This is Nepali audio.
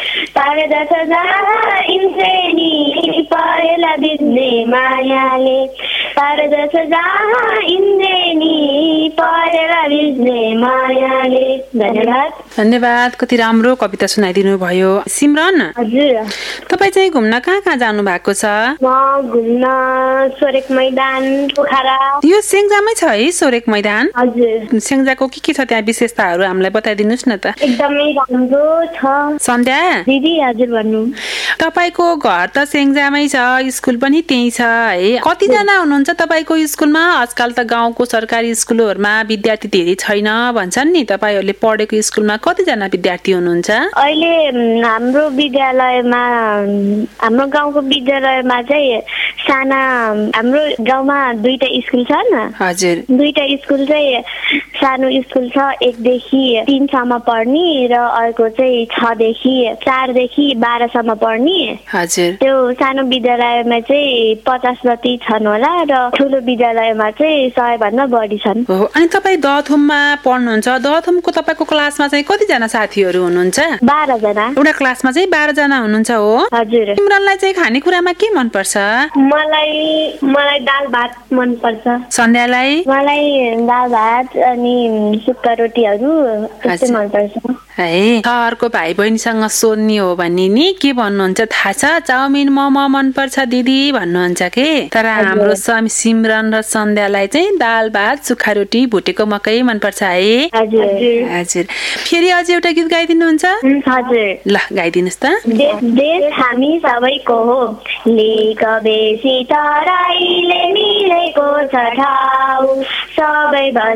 पर्दछ जहाँ इन्द्रेणी परेला बिज्ने मायाले पर्दछ जहाँ इन्द्रेणी परेला बिज्ने मायाले। धन्यवाद। धन्यवाद। कति राम्रो कविता सुनाइदिनु भयो। सिमरन, हजुर, तपाईँ चाहिँ घुम्न कहाँ कहाँ जानु भएको छ? म घुम्न सोरेक मैदान, पोखरा। यो स्याङ्जामै छ है सोरेक मैदान? हजुर। स्याङ्जाको के छ त्यहाँ विशेषताहरू हामीलाई बताइदिनुहोस् न त। एकदमै राम्रो छ। सन्ध्या दिदी, हजुर भन्नु। तपाईको घर त स्याङ्जामै छ, स्कुल पनि त्यही छ है। कतिजना हुनुहुन्छ तपाईँको स्कुलमा? आजकल त गाउँको सरकारी स्कुलहरूमा विद्यार्थी धेरै छैन भन्छन् नि, तपाईँहरूले पढेको स्कुलमा कतिजना विद्यार्थी हुनुहुन्छ? अहिले हाम्रो विद्यालयमा, हाम्रो गाउँको विद्यालयमा चाहिँ साना, हाम्रो गाउँमा 2टा स्कुल छन्। हजुर। 2टा स्कुल चाहिँ सानो स्कुल छ, 1 देखि 3 सम्म पढ्ने र अर्को चाहिँ 6 देखि 4 देखि 12 सम्म पढ्ने। हजुर। त्यो सानो विद्यालयमा चाहिँ 50 जति छन् होला र ठुलो विद्यालयमा चाहिँ 100 भन्दा बढी छन्। अनि तपाईँ दहथुममा पढ्नुहुन्छ, दहथुमको तपाईँको क्लासमा चाहिँ कतिजना साथीहरू हुनुहुन्छ? 12 जना। एउटा क्लासमा चाहिँ 12 जना हुनुहुन्छ हो? हजुर। तिम्रोलाई चाहिँ खानेकुरामा के मन पर्छ? मलाई दाल भात मन पर्छ। सन्ध्यालाई? मलाई दाल भात अनि सुक्खा रोटीहरू त्यस्तै मन पर्छ। है, सहरको भाइ बहिनीसँग सोध्ने हो भने नि के भन्नुहुन्छ थाहा छ? चाउमिन मोमो मन पर्छ दिदी भन्नुहुन्छ के। तर हाम्रो सिमरन र सन्ध्यालाई चाहिँ दाल भात सुक्खा रोटी भुटेको मकै मन पर्छ है। हजुर। फेरि अझै एउटा गीत गाइदिनुहुन्छ? हजुर। ल गाइदिनुहोस् त। देश हामी सबैको हो, लेक बेसी तराईले मिलेको छ ठाउँ, सबै